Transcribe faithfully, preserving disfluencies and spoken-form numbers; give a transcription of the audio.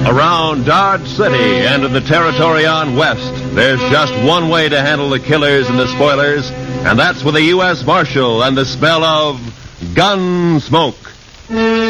Around Dodge City and in the territory on West, there's just one way to handle the killers and the spoilers, and that's with a U S Marshal and the smell of gun smoke.